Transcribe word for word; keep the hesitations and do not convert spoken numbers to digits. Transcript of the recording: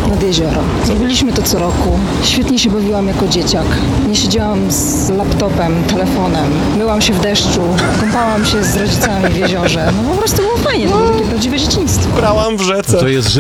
nad jezioro. Zrobiliśmy to co roku. Świetnie się bawiłam jako dzieciak. Nie siedziałam z laptopem, telefonem. Myłam się w deszczu, kąpałam się z rodzicami w jeziorze. No po prostu było fajnie, to było takie prawdziwe dzieciństwo. Brałam w rzece. To jest